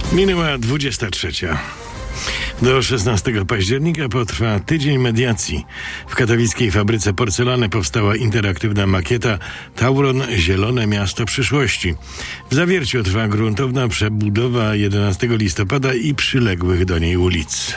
Minęła 23. Do 16 października potrwa tydzień mediacji. W katowickiej fabryce porcelany powstała interaktywna makieta Tauron – Zielone Miasto Przyszłości. W zawierciu trwa gruntowna przebudowa 11 listopada i przyległych do niej ulic.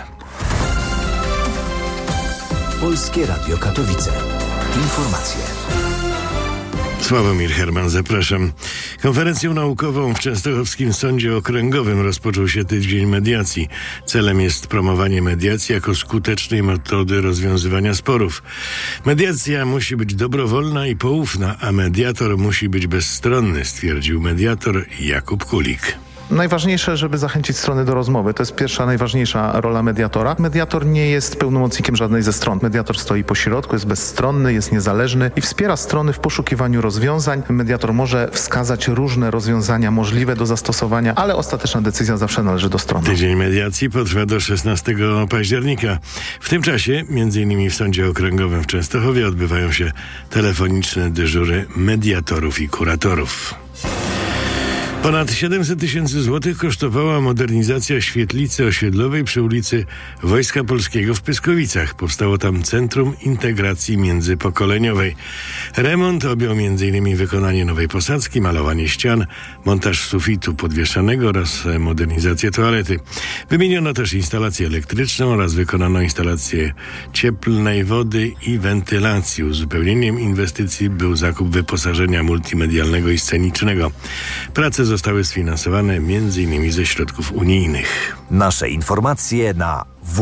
Polskie Radio Katowice. Informacje. Sławomir Herman, zapraszam. Konferencją naukową w Częstochowskim Sądzie Okręgowym rozpoczął się tydzień mediacji. Celem jest promowanie mediacji jako skutecznej metody rozwiązywania sporów. Mediacja musi być dobrowolna i poufna, a mediator musi być bezstronny, stwierdził mediator Jakub Kulik. Najważniejsze, żeby zachęcić strony do rozmowy. To jest pierwsza, najważniejsza rola mediatora. Mediator nie jest pełnomocnikiem żadnej ze stron. Mediator stoi po środku, jest bezstronny, jest niezależny i wspiera strony w poszukiwaniu rozwiązań. Mediator może wskazać różne rozwiązania możliwe do zastosowania, ale ostateczna decyzja zawsze należy do strony. Tydzień mediacji potrwa do 16 października. W tym czasie, m.in. w Sądzie Okręgowym w Częstochowie, odbywają się telefoniczne dyżury mediatorów i kuratorów. Ponad 700 tysięcy złotych kosztowała modernizacja świetlicy osiedlowej przy ulicy Wojska Polskiego w Pyskowicach. Powstało tam Centrum Integracji Międzypokoleniowej. Remont objął m.in. wykonanie nowej posadzki, malowanie ścian, montaż sufitu podwieszanego oraz modernizację toalety. Wymieniono też instalację elektryczną oraz wykonano instalację cieplnej wody i wentylacji. Uzupełnieniem inwestycji był zakup wyposażenia multimedialnego i scenicznego. Prace zostały sfinansowane m.in. ze środków unijnych. Nasze informacje na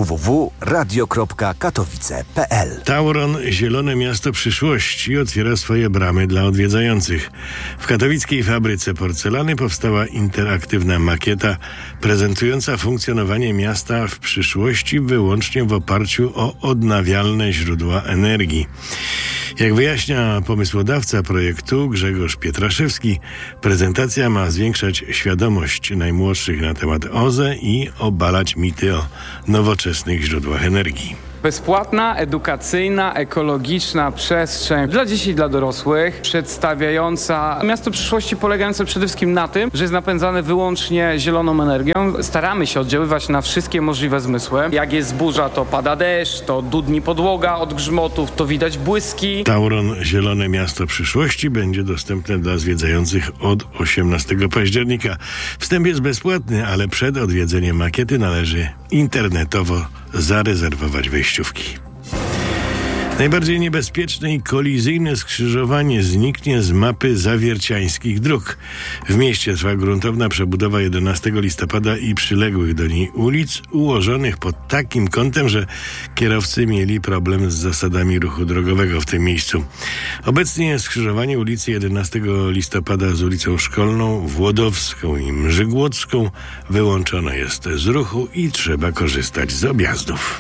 www.radio.katowice.pl. Tauron – Zielone Miasto Przyszłości otwiera swoje bramy dla odwiedzających. W katowickiej fabryce porcelany powstała interaktywna makieta prezentująca funkcjonowanie miasta w przyszłości wyłącznie w oparciu o odnawialne źródła energii. Jak wyjaśnia pomysłodawca projektu Grzegorz Pietraszewski, prezentacja ma zwiększać świadomość najmłodszych na temat OZE i obalać mity o nowoczesnych źródłach energii. Bezpłatna, edukacyjna, ekologiczna przestrzeń dla dzieci i dla dorosłych, przedstawiająca miasto przyszłości polegające przede wszystkim na tym, że jest napędzane wyłącznie zieloną energią. Staramy się oddziaływać na wszystkie możliwe zmysły. Jak jest burza, to pada deszcz, to dudni podłoga od grzmotów, to widać błyski. Tauron – Zielone Miasto Przyszłości będzie dostępne dla zwiedzających od 18 października. Wstęp jest bezpłatny, ale przed odwiedzeniem makiety należy internetowo zarezerwować wejściówki. Najbardziej niebezpieczne i kolizyjne skrzyżowanie zniknie z mapy zawierciańskich dróg. W mieście trwa gruntowna przebudowa 11 listopada i przyległych do niej ulic, ułożonych pod takim kątem, że kierowcy mieli problem z zasadami ruchu drogowego w tym miejscu. Obecnie skrzyżowanie ulicy 11 listopada z ulicą Szkolną, Włodowską i Mrzygłocką wyłączone jest z ruchu i trzeba korzystać z objazdów.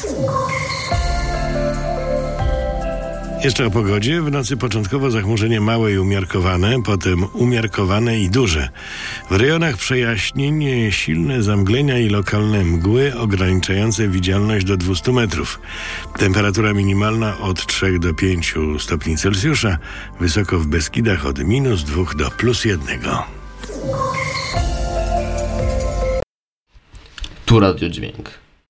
Jeszcze o pogodzie. W nocy początkowo zachmurzenie małe i umiarkowane, potem umiarkowane i duże. W rejonach przejaśnienie, silne zamglenia i lokalne mgły ograniczające widzialność do 200 metrów. Temperatura minimalna od 3 do 5 stopni Celsjusza, wysoko w Beskidach od -2 do +1. Tu Radiodźwięk.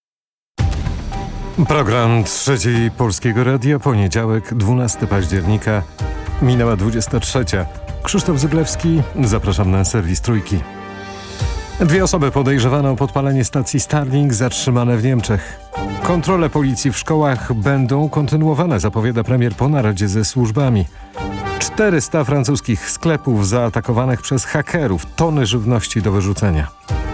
Program Trzeciej Polskiego Radia, poniedziałek, 12 października, minęła 23. Krzysztof Zyglewski, zapraszam na serwis Trójki. 2 osoby podejrzewane o podpalenie stacji Starlink zatrzymane w Niemczech. Kontrole policji w szkołach będą kontynuowane, zapowiada premier po naradzie ze służbami. 400 francuskich sklepów zaatakowanych przez hakerów, tony żywności do wyrzucenia.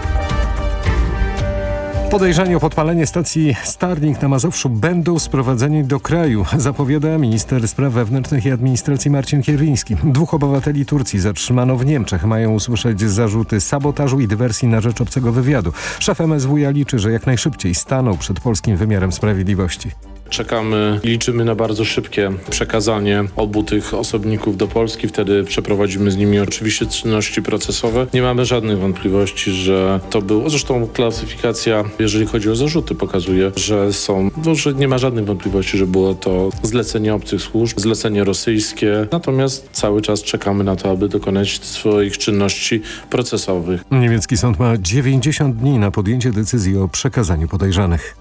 Podejrzani o podpalenie stacji Starlink na Mazowszu będą sprowadzeni do kraju, zapowiada minister spraw wewnętrznych i administracji Marcin Kierwiński. 2 obywateli Turcji zatrzymano w Niemczech. Mają usłyszeć zarzuty sabotażu i dywersji na rzecz obcego wywiadu. Szef MSWiA liczy, że jak najszybciej staną przed polskim wymiarem sprawiedliwości. Czekamy i liczymy na bardzo szybkie przekazanie obu tych osobników do Polski. Wtedy przeprowadzimy z nimi oczywiście czynności procesowe. Nie mamy żadnych wątpliwości, że to było. Zresztą klasyfikacja, jeżeli chodzi o zarzuty, pokazuje, że nie ma żadnych wątpliwości, że było to zlecenie obcych służb, zlecenie rosyjskie. Natomiast cały czas czekamy na to, aby dokonać swoich czynności procesowych. Niemiecki sąd ma 90 dni na podjęcie decyzji o przekazaniu podejrzanych.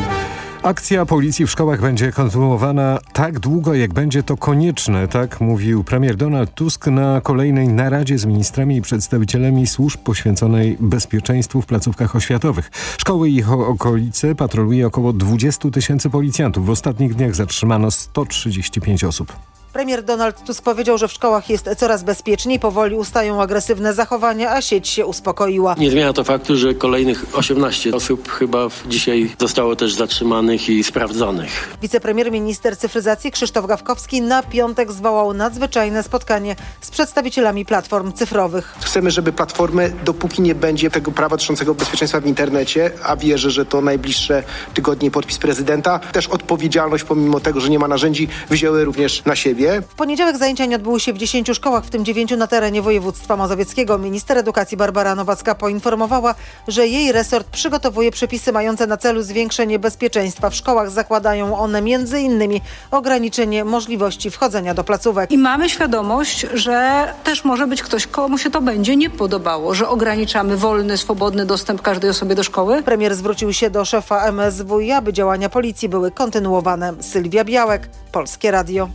Akcja policji w szkołach będzie kontynuowana tak długo, jak będzie to konieczne, tak mówił premier Donald Tusk na kolejnej naradzie z ministrami i przedstawicielami służb poświęconej bezpieczeństwu w placówkach oświatowych. Szkoły i ich okolice patroluje około 20 000 policjantów. W ostatnich dniach zatrzymano 135 osób. Premier Donald Tusk powiedział, że w szkołach jest coraz bezpieczniej, powoli ustają agresywne zachowania, a sieć się uspokoiła. Nie zmienia to faktu, że kolejnych 18 osób chyba dzisiaj zostało też zatrzymanych i sprawdzonych. Wicepremier minister cyfryzacji Krzysztof Gawkowski na piątek zwołał nadzwyczajne spotkanie z przedstawicielami platform cyfrowych. Chcemy, żeby platformy, dopóki nie będzie tego prawa dotyczącego bezpieczeństwa w internecie, a wierzę, że to najbliższe tygodnie podpis prezydenta, też odpowiedzialność pomimo tego, że nie ma narzędzi, wzięły również na siebie. W poniedziałek zajęcia nie odbyły się w 10 szkołach, w tym 9 na terenie województwa mazowieckiego. Minister edukacji Barbara Nowacka poinformowała, że jej resort przygotowuje przepisy mające na celu zwiększenie bezpieczeństwa w szkołach. Zakładają one m.in. ograniczenie możliwości wchodzenia do placówek. I mamy świadomość, że też może być ktoś, komu się to będzie nie podobało, że ograniczamy wolny, swobodny dostęp każdej osobie do szkoły. Premier zwrócił się do szefa MSWiA, aby działania policji były kontynuowane. Sylwia Białek, Polskie Radio.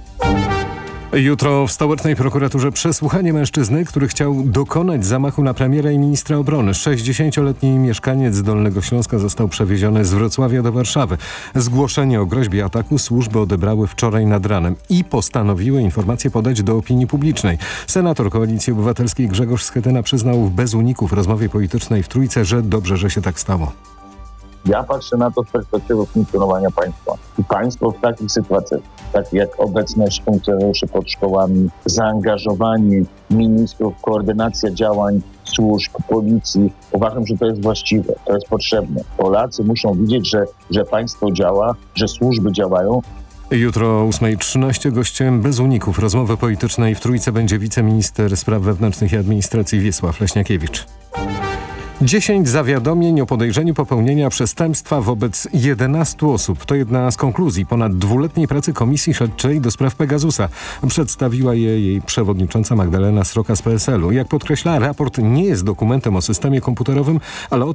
Jutro w stołecznej prokuraturze przesłuchanie mężczyzny, który chciał dokonać zamachu na premiera i ministra obrony. 60-letni mieszkaniec Dolnego Śląska został przewieziony z Wrocławia do Warszawy. Zgłoszenie o groźbie ataku służby odebrały wczoraj nad ranem i postanowiły informację podać do opinii publicznej. Senator Koalicji Obywatelskiej Grzegorz Schetyna przyznał w bez uników rozmowie politycznej w Trójce, że dobrze, że się tak stało. Ja patrzę na to z perspektywy funkcjonowania państwa. I państwo w takich sytuacjach, tak jak obecność funkcjonariuszy pod szkołami, zaangażowanie ministrów, koordynacja działań służb, policji, uważam, że to jest właściwe, to jest potrzebne. Polacy muszą widzieć, że państwo działa, że służby działają. Jutro o 8:13 gościem bez uników rozmowy politycznej w Trójce będzie wiceminister spraw wewnętrznych i administracji Wiesław Leśniakiewicz. 10 zawiadomień o podejrzeniu popełnienia przestępstwa wobec 11 osób. To jedna z konkluzji ponad dwuletniej pracy Komisji Śledczej do spraw Pegasusa. Przedstawiła je jej przewodnicząca Magdalena Sroka z PSL-u. Jak podkreśla, raport nie jest dokumentem o systemie komputerowym, ale o